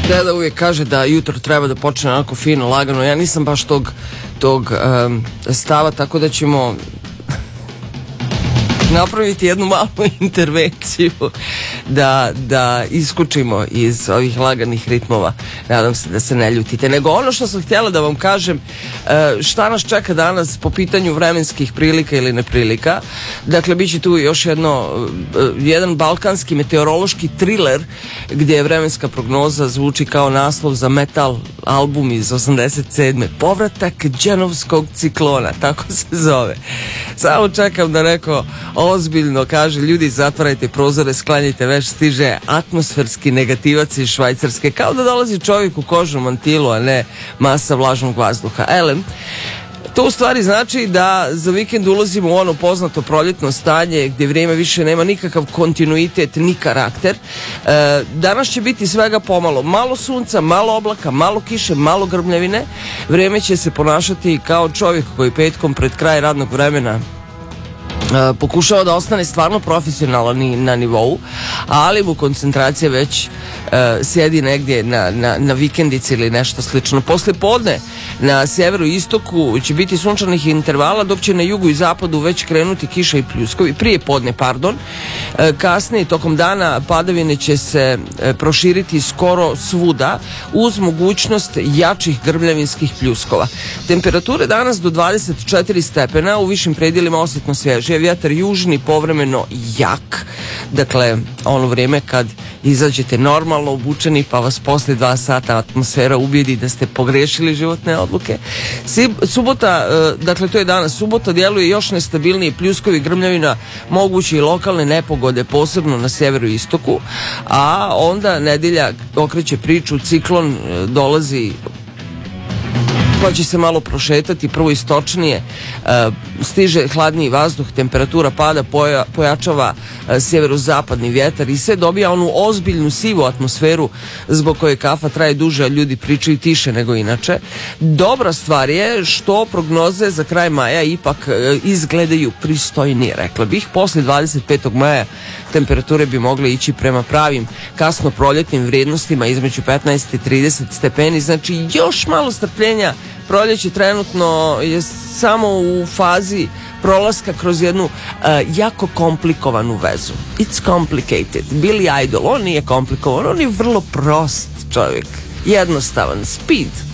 Deda uvijek kaže da jutro treba da počne onako fino, lagano. Ja nisam baš tog stava, tako da ćemo napraviti jednu malu intervenciju da iskočimo iz ovih laganih ritmova. Nadam se da se ne ljutite. Nego ono što sam htjela da vam kažem, šta nas čeka danas po pitanju vremenskih prilika ili neprilika. Dakle, bit će tu još jedan balkanski meteorološki thriller gdje je vremenska prognoza zvuči kao naslov za metal album iz 87. Povratak dženovskog ciklona, tako se zove. Samo čekam da neko ozbiljno kaže, ljudi, zatvarajte prozore, sklanjajte, već stiže atmosferski negativac iz Švajcarske, kao da dolazi čovjek u kožnom mantilu, a ne masa vlažnog vazduha. Elem, to u stvari znači da za vikend ulazimo u ono poznato proljetno stanje gdje vrijeme više nema nikakav kontinuitet ni karakter. Danas će biti svega pomalo, malo sunca, malo oblaka, malo kiše, malo grmljavine. Vrijeme će se ponašati kao čovjek koji petkom pred kraj radnog vremena pokušao da ostane stvarno profesionalan na nivou, ali mu koncentracija već sjedi negdje na vikendici ili nešto slično. Posle podne na sjeveru i istoku će biti sunčanih intervala, dok će na jugu i zapadu već krenuti kiša i pljuskovi. Prije podne, kasnije tokom dana padavine će se proširiti skoro svuda uz mogućnost jačih grmljavinskih pljuskova. Temperature danas do 24 stepena, u višim predjelima osjetno svježije, vjetar južni povremeno jak, dakle ono vrijeme kad izađete normalno obučeni pa vas poslije 2 sata atmosfera ubijedi da ste pogrešili životne odluke. Subota, dakle to je danas subota, djeluje još nestabilnije, pljuskovi, grmljavina, moguće i lokalne nepogode, posebno na sjeveru i istoku, a onda nedjelja okreće priču, ciklon dolazi pa će se malo prošetati, prvo istočnije, stiže hladniji vazduh, temperatura pada, pojačava sjeverozapadni vjetar i sve dobija onu ozbiljnu sivu atmosferu zbog koje kafa traje duže, a ljudi pričaju tiše nego inače. Dobra stvar je što prognoze za kraj maja ipak izgledaju pristojnije, rekla bih. Poslije 25. maja temperature bi mogle ići prema pravim kasno proljetnim vrijednostima između 15 i 30 stepeni, znači još malo strpljenja. Proljeće trenutno je samo u fazi prolaska kroz jednu jako komplikovanu vezu. It's complicated. Billy Idol, on nije komplikovan, on je vrlo prost čovjek. Jednostavan. Speed.